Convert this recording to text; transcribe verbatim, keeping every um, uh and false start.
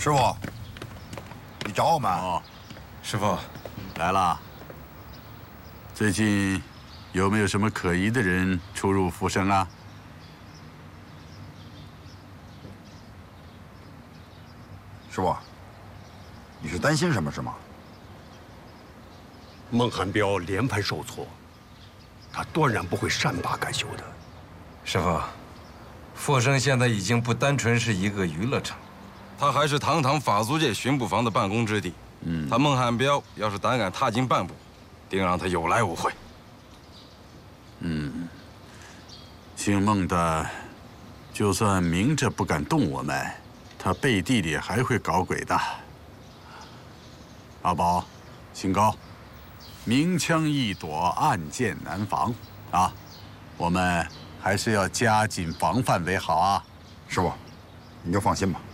师傅，你找我们？ 哦， 师傅， 来了。最近有没有什么可疑的人出入福生啊？ 师傅，你是担心什么是吗？ 孟寒彪连番受挫，他断然不会善罢甘休的。 师傅，富生现在已经不单纯是一个娱乐城， 他还是堂堂法租界巡捕房的办公之地。嗯，他孟汉彪要是胆敢踏进半步，定让他有来无回。 嗯，姓孟的，就算明着不敢动我们，他背地里还会搞鬼的。阿宝，姓高，明枪易躲，暗箭难防啊！我们还是要加紧防范为好啊！ 师傅，你就放心吧。